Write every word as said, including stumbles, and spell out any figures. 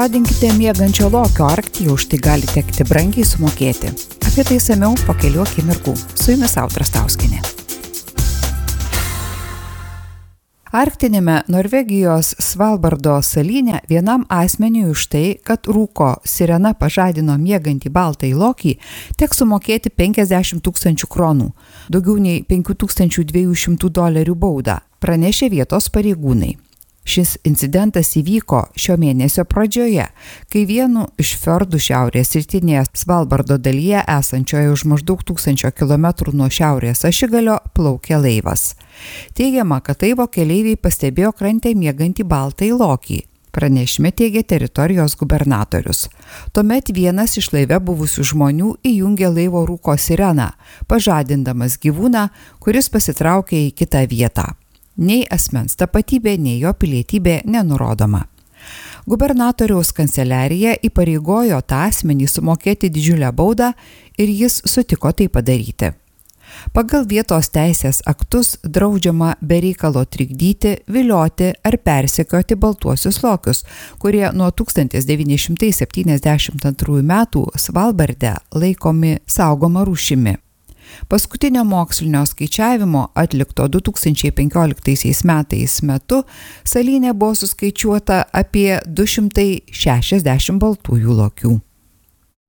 Radinkite miegančio lokio arktyje, už tai gali tekti brangiai sumokėti. Apie tai samiau po kelių akimirkų. Su jumis Audra Stauskienė. Arktinėme Norvegijos Svalbardo salyne vienam asmeniui už tai, kad rūko sirena pažadino miegantį baltąjį lokį, teks sumokėti penkiasdešimt tūkstančių kronų, daugiau nei penkių tūkstančių dviejų šimtų dolerių baudą, pranešė vietos pareigūnai. Šis incidentas įvyko šio mėnesio pradžioje, kai vienu iš fiordų šiaurės rytinėje Svalbardo dalyje esančioje už maždaug tūkstančio kilometrų nuo šiaurės ašigalio plaukė laivas. Teigiama, kad laivo keleiviai pastebėjo krante miegantį baltąjį lokį. Pranešime teigia teritorijos gubernatorius. Tuomet vienas iš laive buvusių žmonių įjungė laivo rūko sireną, pažadindamas gyvūną, kuris pasitraukė į kitą vietą. Nei asmens tapatybė, nei jo pilietybė nenurodoma. Gubernatoriaus kanceliarija įpareigojo tą asmenį sumokėti didžiulę baudą ir jis sutiko tai padaryti. Pagal vietos teisės aktus draudžiama be reikalo trikdyti, vilioti ar persekioti baltuosius lokius, kurie nuo tūkstantis devyni šimtai septyniasdešimt antrųjų metų Svalbarde laikomi saugoma rūšimi. Paskutinio mokslinio skaičiavimo atlikto du tūkstančiai penkioliktaisiais metais metu salyne buvo suskaičiuota apie du šimtai šešiasdešimt baltųjų lokių.